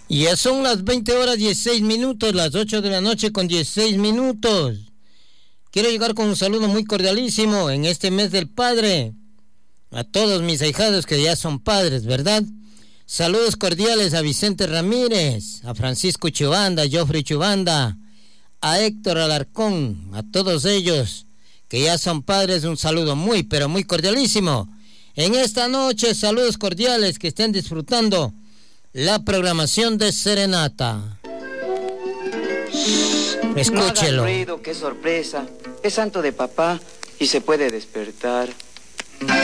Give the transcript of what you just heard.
Y ya son las 20:16, las 8 de la noche con 16 minutos. Quiero llegar con un saludo muy cordialísimo en este mes del padre. A todos mis ahijados que ya son padres, ¿verdad? Saludos cordiales a Vicente Ramírez, a Francisco Chubanda, a Joffrey Chubanda, a Héctor Alarcón, a todos ellos que ya son padres, un saludo muy, pero muy cordialísimo. En esta noche, saludos cordiales, que estén disfrutando la programación de Serenata. Escúchelo. No hagan ruido, qué sorpresa. Es santo de papá y se puede despertar.